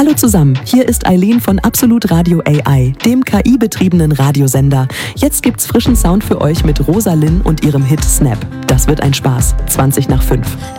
Hallo zusammen, hier ist Eileen von Absolut Radio AI, dem KI-betriebenen Radiosender. Jetzt gibt's frischen Sound für euch mit Rosa Linn und ihrem Hit Snap. Das wird ein Spaß. 5:20.